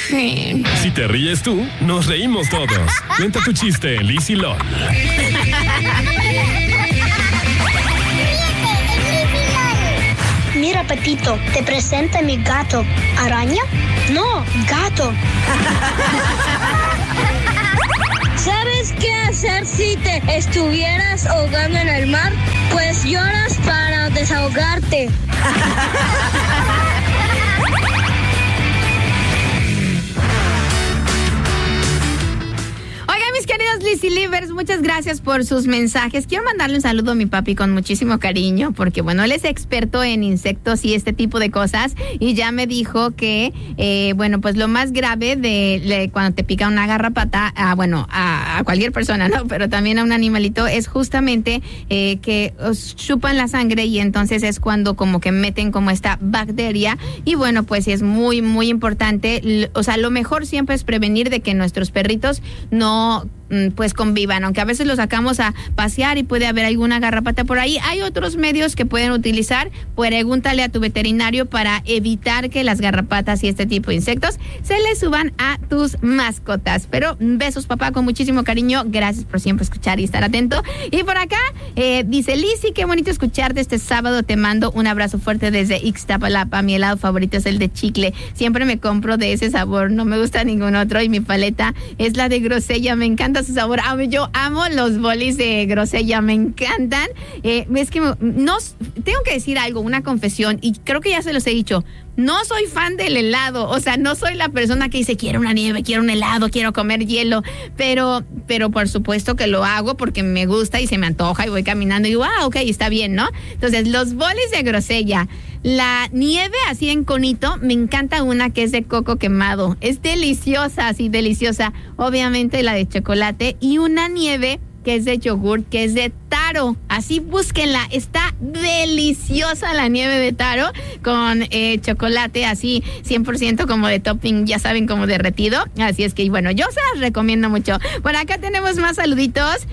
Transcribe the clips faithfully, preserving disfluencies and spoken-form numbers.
Si te ríes tú, nos reímos todos. Cuenta tu chiste en Liz y Lol. Mira, Patito, te presento a mi gato. ¿Araña? No, gato. ¿Sabes qué hacer si te estuvieras ahogando en el mar? Pues lloras para desahogarte. Mis queridos Lizzy Livers, muchas gracias por sus mensajes. Quiero mandarle un saludo a mi papi con muchísimo cariño, porque bueno, él es experto en insectos y este tipo de cosas, y ya me dijo que, eh, bueno, pues lo más grave de, de cuando te pica una garrapata, a, bueno, a, a cualquier persona, ¿no? Pero también a un animalito, es justamente eh, que os chupan la sangre y entonces es cuando como que meten como esta bacteria, y bueno, pues es muy, muy importante. O sea, lo mejor siempre es prevenir de que nuestros perritos no pues convivan, aunque a veces los sacamos a pasear y puede haber alguna garrapata por ahí. Hay otros medios que pueden utilizar. Pregúntale a tu veterinario para evitar que las garrapatas y este tipo de insectos se le suban a tus mascotas. Pero besos, papá, con muchísimo cariño. Gracias por siempre escuchar y estar atento. Y por acá eh, dice Lizzy, qué bonito escucharte este sábado. Te mando un abrazo fuerte desde Ixtapalapa. Mi helado favorito es el de chicle. Siempre me compro de ese sabor. No me gusta ningún otro. Y mi paleta es la de grosella. Me encanta su sabor. Yo amo los bolis de grosella, me encantan. Eh, es que no, tengo que decir algo, una confesión, y creo que ya se los he dicho. No soy fan del helado, o sea, no soy la persona que dice quiero una nieve, quiero un helado, quiero comer hielo, pero, pero por supuesto que lo hago porque me gusta y se me antoja y voy caminando y digo, ah, ok, está bien, ¿no? Entonces, los bolis de grosella, la nieve así en conito, me encanta una que es de coco quemado, es deliciosa, así deliciosa, obviamente la de chocolate, y una nieve que es de yogur, que es de taro. Así búsquenla, está deliciosa la nieve de taro con eh, chocolate así cien por ciento como de topping, ya saben, como derretido. Así es que bueno, yo se las recomiendo mucho. Por acá tenemos más saluditos.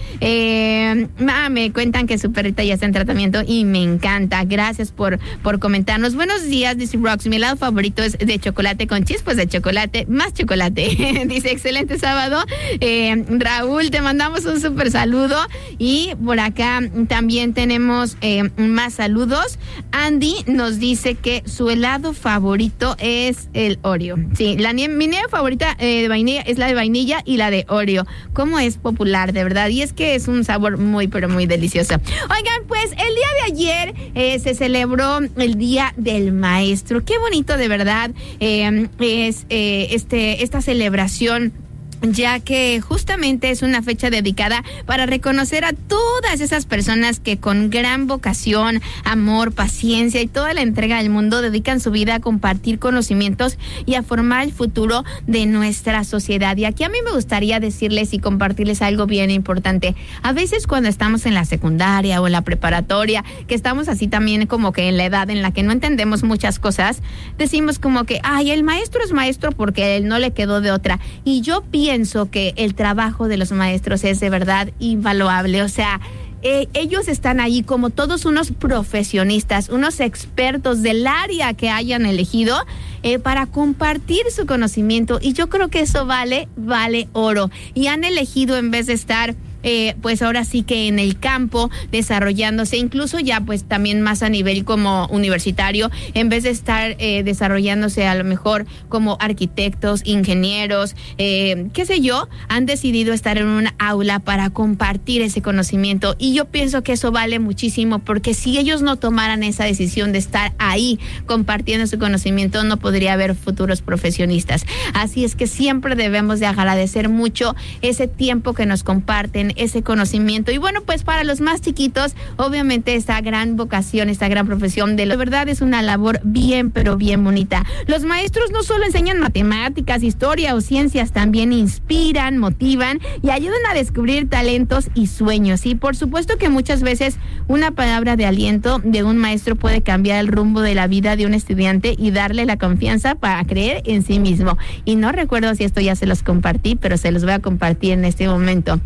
Eh, ah, me cuentan que su perrita ya está en tratamiento y me encanta. Gracias por, por comentarnos. Buenos días, dice Rox. Mi helado favorito es de chocolate con chispas de chocolate, más chocolate. Dice, excelente sábado. Eh, Raúl, te mandamos un súper saludo. Y por acá también tenemos eh, más saludos. Andy nos dice que su helado favorito es el Oreo. Sí, la nie- mi nieve favorita eh, de vainilla es la de vainilla y la de Oreo. Cómo es popular, de verdad. Y es que es un sabor muy, pero muy delicioso. Oigan, pues el día de ayer eh, se celebró el Día del Maestro. Qué bonito, de verdad, eh, es eh, este esta celebración, ya que justamente es una fecha dedicada para reconocer a todas esas personas que con gran vocación, amor, paciencia y toda la entrega del mundo dedican su vida a compartir conocimientos y a formar el futuro de nuestra sociedad. Y aquí a mí me gustaría decirles y compartirles algo bien importante. A veces cuando estamos en la secundaria o en la preparatoria, que estamos así también como que en la edad en la que no entendemos muchas cosas, decimos como que, ay, el maestro es maestro porque a él no le quedó de otra. Y yo pienso Pienso que el trabajo de los maestros es de verdad invaluable. O sea, eh, ellos están ahí como todos unos profesionistas, unos expertos del área que hayan elegido eh, para compartir su conocimiento. Y yo creo que eso vale, vale oro. Y han elegido, en vez de estar Eh, pues ahora sí que en el campo desarrollándose, incluso ya pues también más a nivel como universitario, en vez de estar eh, desarrollándose a lo mejor como arquitectos, ingenieros, eh, qué sé yo, han decidido estar en un aula para compartir ese conocimiento. Y yo pienso que eso vale muchísimo, porque si ellos no tomaran esa decisión de estar ahí compartiendo su conocimiento, no podría haber futuros profesionistas. Así es que siempre debemos de agradecer mucho ese tiempo que nos comparten, ese conocimiento. Y bueno, pues para los más chiquitos, obviamente esta gran vocación, esta gran profesión, de la verdad es una labor bien, pero bien bonita. Los maestros no solo enseñan matemáticas, historia o ciencias, también inspiran, motivan y ayudan a descubrir talentos y sueños. Y por supuesto que muchas veces una palabra de aliento de un maestro puede cambiar el rumbo de la vida de un estudiante y darle la confianza para creer en sí mismo. Y no recuerdo si esto ya se los compartí, pero se los voy a compartir en este momento.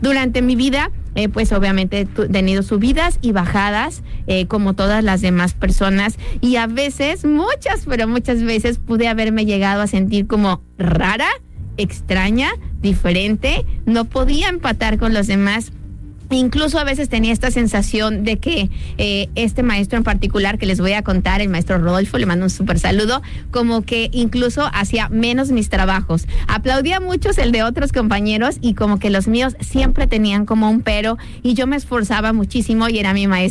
Durante mi vida, eh, pues obviamente he tenido subidas y bajadas, eh, como todas las demás personas, y a veces, muchas, pero muchas veces pude haberme llegado a sentir como rara, extraña, diferente, no podía empatar con los demás. Incluso a veces tenía esta sensación de que eh, este maestro en particular que les voy a contar, el maestro Rodolfo, le mando un súper saludo, como que incluso hacía menos mis trabajos. Aplaudía muchos el de otros compañeros y como que los míos siempre tenían como un pero, y yo me esforzaba muchísimo y era mi maestro